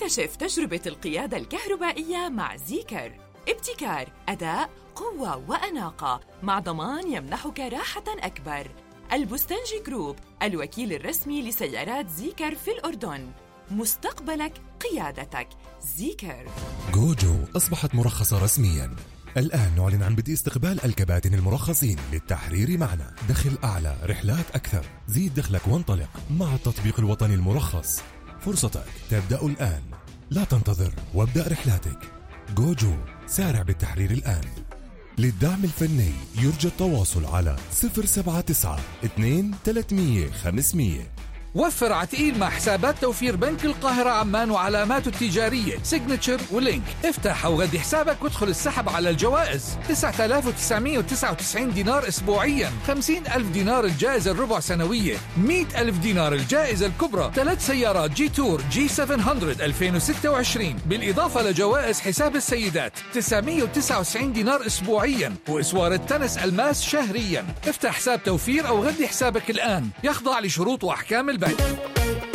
اكتشف تجربة القيادة الكهربائية مع زيكر. ابتكار، أداء، قوة وأناقة مع ضمان يمنحك راحة أكبر. البستنجي جروب، الوكيل الرسمي لسيارات زيكر في الأردن. مستقبلك قيادتك. زيكر. جوجو أصبحت مرخصة رسمياً. الآن نعلن عن بدء استقبال الكباتن المرخصين للتحرير معنا. دخل أعلى، رحلات أكثر، زيد دخلك وانطلق مع التطبيق الوطني المرخص. فرصتك تبدأ الآن، لا تنتظر وابدأ رحلاتك. جوجو، سارع بالتحرير الآن. للدعم الفني يرجى التواصل على 079 2 300 500. وفر عتقيل مع حسابات توفير بنك القاهرة عمان وعلاماته التجارية سيجنتشر ولينك. افتح أو غدي حسابك وادخل السحب على الجوائز. 9999 دينار أسبوعيا، 50,000 دينار الجائزة الربع سنوية، 100,000 دينار الجائزة الكبرى، 3 سيارات جي تور جي 700 2026، بالإضافة لجوائز حساب السيدات 999 دينار أسبوعيا، وإسوار التنس الماس شهريا. افتح حساب توفير أو غدي حسابك الآن، يخضع لشروط وأحكام البنك.